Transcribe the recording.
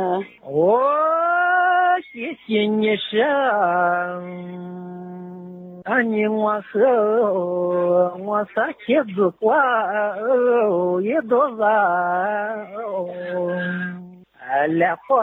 我谢谢你是你我是我是妻子过一多少来